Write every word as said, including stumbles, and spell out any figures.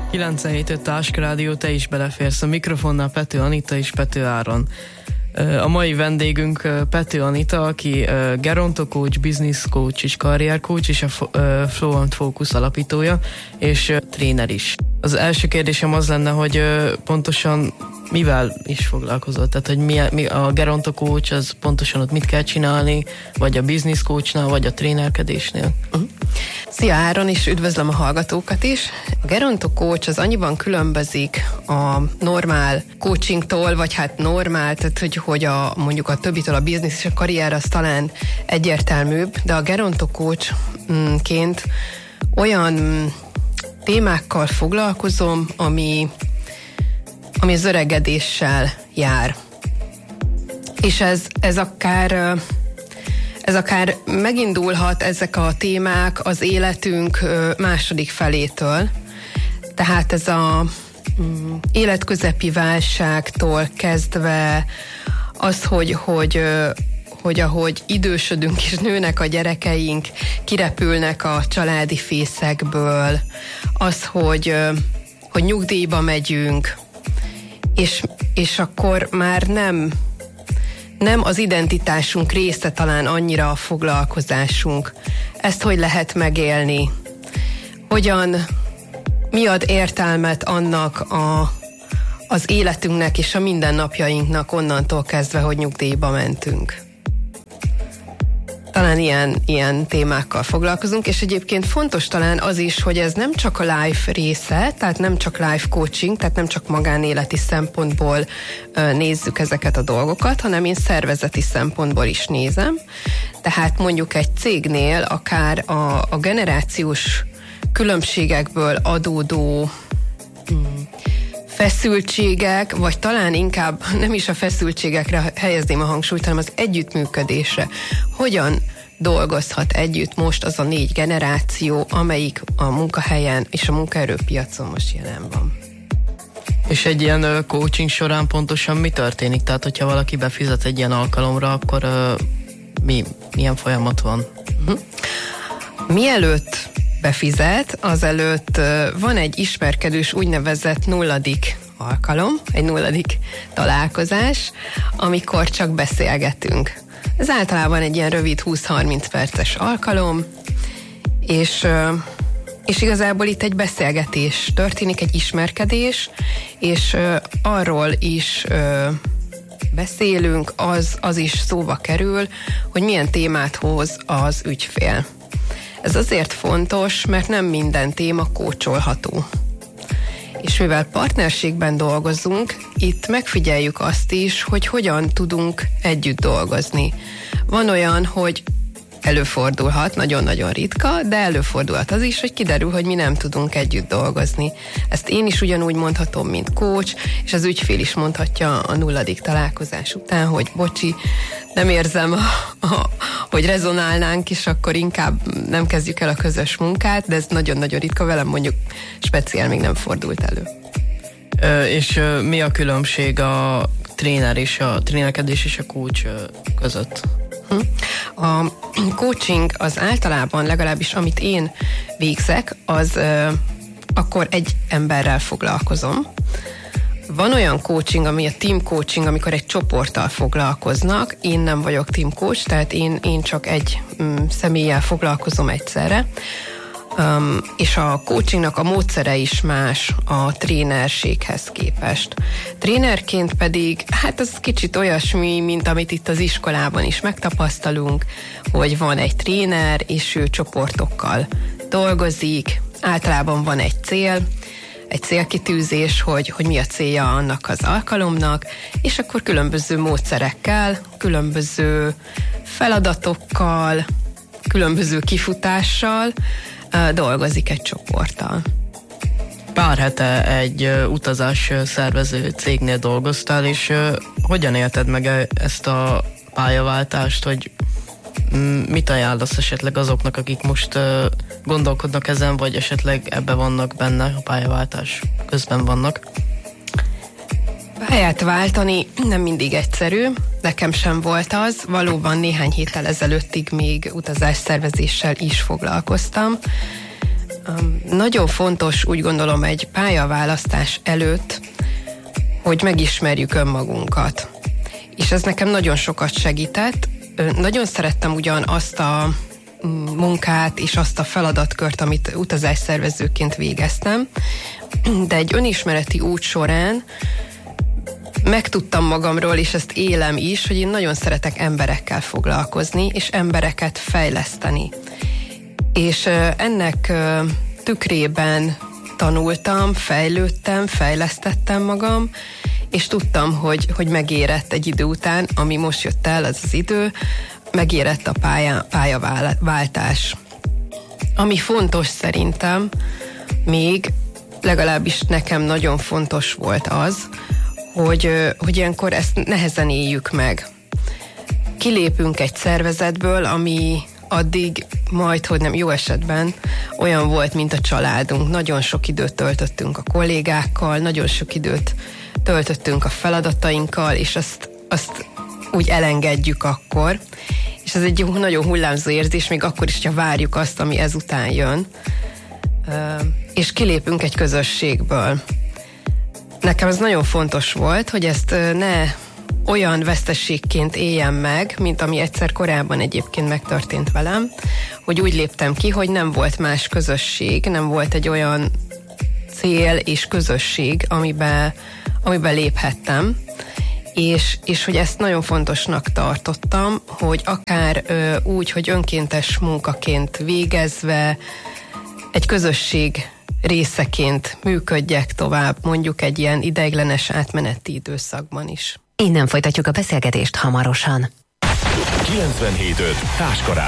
kilencvenhét öt Táska Rádió, te is beleférsz. A mikrofonnál Pető Anita és Pető Áron. A mai vendégünk Pető Anita, aki Geronto Coach, Business Coach és Karrier Coach, és a Fluent Focus alapítója, és tréner is. Az első kérdésem az lenne, hogy pontosan mivel is foglalkozol? Tehát, hogy mi, mi a Geronto Coach, az pontosan ott mit kell csinálni, vagy a Business Coachnál, vagy a trénerkedésnél? Uh-huh. Szia Áron, és üdvözlöm a hallgatókat is. A Geronto Coach az annyiban különbözik a normál coachingtól, vagy hát normál, tehát hogy, hogy a, mondjuk a többitől a business és a karrier az talán egyértelműbb, de a Geronto Coachként olyan témákkal foglalkozom, ami, ami az öregedéssel jár. És ez, ez akár... Ez akár megindulhat, ezek a témák az életünk második felétől. Tehát ez a mm, életközepi válságtól kezdve az, hogy, hogy, hogy ahogy idősödünk és nőnek a gyerekeink, kirepülnek a családi fészekből, az, hogy, hogy nyugdíjba megyünk, és, és akkor már nem... Nem az identitásunk része talán annyira a foglalkozásunk. Ezt hogy lehet megélni? Hogyan, mi ad értelmet annak a, az életünknek és a mindennapjainknak onnantól kezdve, hogy nyugdíjba mentünk? Talán ilyen, ilyen témákkal foglalkozunk, és egyébként fontos talán az is, hogy ez nem csak a life része, tehát nem csak life coaching, tehát nem csak magánéleti szempontból uh, nézzük ezeket a dolgokat, hanem én szervezeti szempontból is nézem. Tehát mondjuk egy cégnél akár a, a generációs különbségekből adódó hmm, feszültségek, vagy talán inkább nem is a feszültségekre helyezném a hangsúlyt, hanem az együttműködésre. Hogyan dolgozhat együtt most az a négy generáció, amelyik a munkahelyen és a munkaerőpiacon most jelen van? És egy ilyen coaching során pontosan mi történik? Tehát, hogyha valaki befizet egy ilyen alkalomra, akkor uh, mi, milyen folyamat van? Uh-huh. Mielőtt befizet, azelőtt van egy ismerkedős úgynevezett nulladik alkalom, egy nulladik találkozás, amikor csak beszélgetünk. Ez általában egy ilyen rövid húsz-harminc perces alkalom, és, és igazából itt egy beszélgetés történik, egy ismerkedés, és arról is beszélünk, az, az is szóba kerül, hogy milyen témát hoz az ügyfél. Ez azért fontos, mert nem minden téma kócsolható. És mivel partnerségben dolgozunk, itt megfigyeljük azt is, hogy hogyan tudunk együtt dolgozni. Van olyan, hogy előfordulhat, nagyon-nagyon ritka, de előfordulhat az is, hogy kiderül, hogy mi nem tudunk együtt dolgozni. Ezt én is ugyanúgy mondhatom, mint coach, és az ügyfél is mondhatja a nulladik találkozás után, hogy bocsi, nem érzem, a, a, hogy rezonálnánk, és akkor inkább nem kezdjük el a közös munkát, de ez nagyon-nagyon ritka, velem mondjuk speciál még nem fordult elő. Ö, és ö, mi a különbség a tréner és a trénerkedés és a coach ö, között? A coaching az általában, legalábbis amit én végzek, az ö, akkor egy emberrel foglalkozom. Van olyan coaching, ami a team coaching, amikor egy csoporttal foglalkoznak. Én nem vagyok team coach, tehát én, én csak egy mm, személlyel foglalkozom egyszerre. Um, és a coachingnak a módszere is más a trénerséghez képest. Trénerként pedig, hát az kicsit olyasmi, mint amit itt az iskolában is megtapasztalunk, hogy van egy tréner, és ő csoportokkal dolgozik, általában van egy cél, egy célkitűzés, hogy, hogy mi a célja annak az alkalomnak, és akkor különböző módszerekkel, különböző feladatokkal, különböző kifutással dolgozik egy csoporttal. Pár hete egy uh, utazás szervező cégnél dolgoztál, és uh, hogyan élted meg ezt a pályaváltást, hogy mm, mit ajánlasz esetleg azoknak, akik most uh, gondolkodnak ezen, vagy esetleg ebbe vannak benne, a pályaváltás közben vannak? Pályát váltani nem mindig egyszerű, nekem sem volt az, valóban néhány héttel ezelőttig még utazásszervezéssel is foglalkoztam. Nagyon fontos, úgy gondolom, egy pályaválasztás előtt, hogy megismerjük önmagunkat. És ez nekem nagyon sokat segített. Nagyon szerettem ugyan azt a munkát és azt a feladatkört, amit utazásszervezőként végeztem, de egy önismereti út során megtudtam magamról, és ezt élem is, hogy én nagyon szeretek emberekkel foglalkozni, és embereket fejleszteni. És ennek tükrében tanultam, fejlődtem, fejlesztettem magam, és tudtam, hogy, hogy megérett egy idő után, ami most jött el, az az idő, megérett a pálya, pályaváltás. Ami fontos szerintem, még legalábbis nekem nagyon fontos volt az, hogy, hogy ilyenkor ezt nehezen éljük meg. Kilépünk egy szervezetből, ami addig majd, hogy nem jó esetben olyan volt, mint a családunk. Nagyon sok időt töltöttünk a kollégákkal, nagyon sok időt töltöttünk a feladatainkkal, és azt, azt úgy elengedjük akkor. És ez egy nagyon hullámzó érzés, még akkor is, ha várjuk azt, ami ezután jön. És kilépünk egy közösségből. Nekem ez nagyon fontos volt, hogy ezt ne olyan veszteségként éljem meg, mint ami egyszer korábban egyébként megtörtént velem, hogy úgy léptem ki, hogy nem volt más közösség, nem volt egy olyan cél és közösség, amiben, amiben léphettem, és, és hogy ezt nagyon fontosnak tartottam, hogy akár ö, úgy, hogy önkéntes munkaként végezve, egy közösség részeként működjek tovább, mondjuk egy ilyen ideiglenes átmeneti időszakban is. Innen folytatjuk a beszélgetést hamarosan. kilencvenhét öt Táska Rádió.